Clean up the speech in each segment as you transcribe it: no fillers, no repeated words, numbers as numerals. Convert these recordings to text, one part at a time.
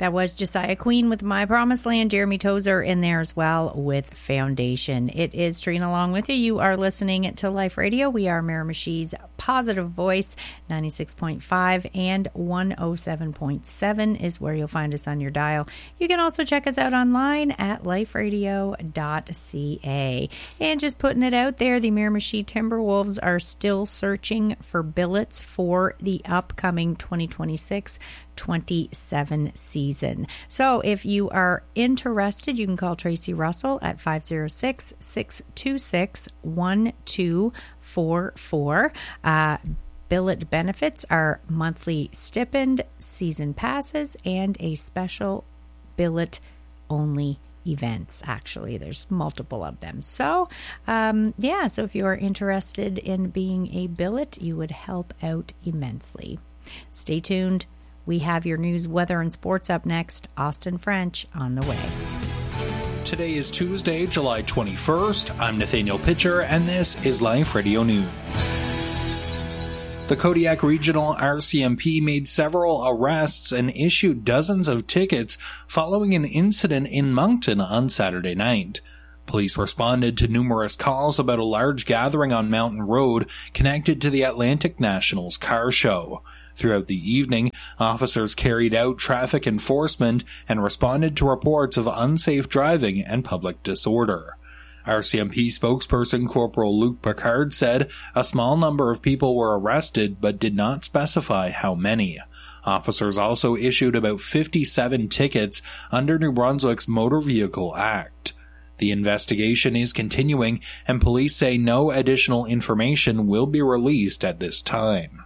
That was Josiah Queen with My Promised Land. Jeremy Tozer in there as well with Foundation. It is Trina along with you. You are listening to Life Radio. We are Miramichi's positive voice. 96.5 and 107.7 is where you'll find us on your dial. You can also check us out online at liferadio.ca. And just putting it out there, the Miramichi Timberwolves are still searching for billets for the upcoming 2026-27 season. So if you are interested, you can call Tracy Russell at 506-626-1244. Billet benefits are monthly stipend, season passes, and a special billet only events. Actually, there's multiple of them. So so if you are interested in being a billet, you would help out immensely. Stay tuned. We have your news, weather, and sports up next. Austin French on the way. Today is Tuesday, July 21st. I'm Nathaniel Pitcher, and this is Life Radio News. The Kodiak Regional RCMP made several arrests and issued dozens of tickets following an incident in Moncton on Saturday night. Police responded to numerous calls about a large gathering on Mountain Road connected to the Atlantic Nationals car show. Throughout the evening, officers carried out traffic enforcement and responded to reports of unsafe driving and public disorder. RCMP spokesperson Corporal Luc Picard said a small number of people were arrested but did not specify how many. Officers also issued about 57 tickets under New Brunswick's Motor Vehicle Act. The investigation is continuing, and police say no additional information will be released at this time.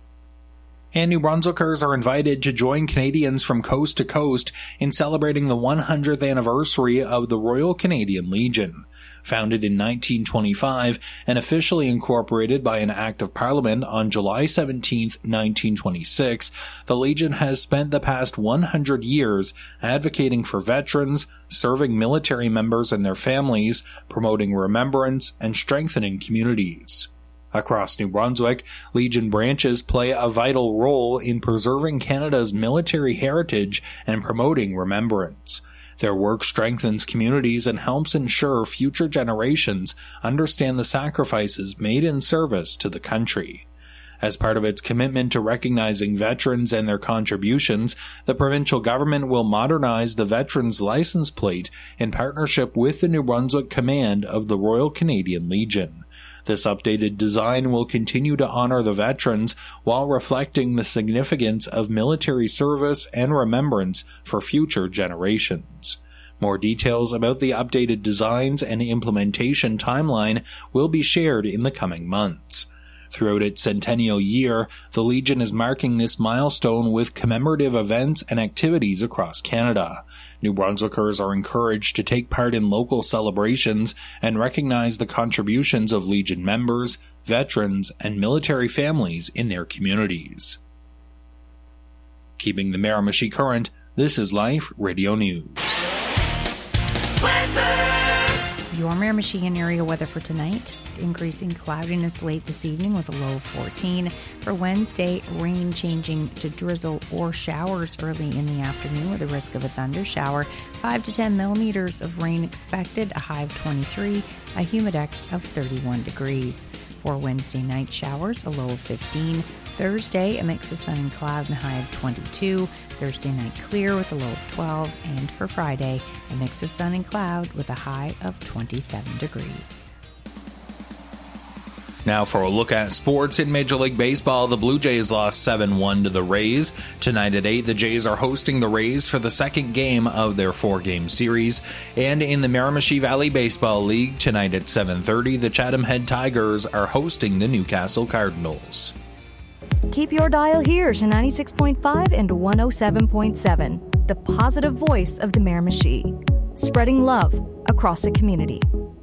And New Brunswickers are invited to join Canadians from coast to coast in celebrating the 100th anniversary of the Royal Canadian Legion. Founded in 1925 and officially incorporated by an Act of Parliament on July 17, 1926, the Legion has spent the past 100 years advocating for veterans, serving military members and their families, promoting remembrance, and strengthening communities. Across New Brunswick, Legion branches play a vital role in preserving Canada's military heritage and promoting remembrance. Their work strengthens communities and helps ensure future generations understand the sacrifices made in service to the country. As part of its commitment to recognizing veterans and their contributions, the provincial government will modernize the Veterans License Plate in partnership with the New Brunswick Command of the Royal Canadian Legion. This updated design will continue to honor the veterans while reflecting the significance of military service and remembrance for future generations. More details about the updated designs and implementation timeline will be shared in the coming months. Throughout its centennial year, the Legion is marking this milestone with commemorative events and activities across Canada. New Brunswickers are encouraged to take part in local celebrations and recognize the contributions of Legion members, veterans, and military families in their communities. Keeping the Miramichi current, this is Life Radio News. Your Miramichi area weather for tonight. Increasing cloudiness late this evening with a low of 14. For Wednesday, rain changing to drizzle or showers early in the afternoon with a risk of a thunder shower. 5 to 10 millimeters of rain expected, a high of 23, a humidex of 31 degrees. For Wednesday night, showers, a low of 15. Thursday, a mix of sun and cloud and a high of 22. Thursday night, clear with a low of 12. And for Friday, a mix of sun and cloud with a high of 27 degrees. Now for a look at sports in Major League Baseball, the Blue Jays lost 7-1 to the Rays. Tonight at 8, the Jays are hosting the Rays for the second game of their 4-game series. And in the Miramichi Valley Baseball League, tonight at 7:30, the Chatham Head Tigers are hosting the Newcastle Cardinals. Keep your dial here to 96.5 and 107.7, the positive voice of the Miramichi, spreading love across the community.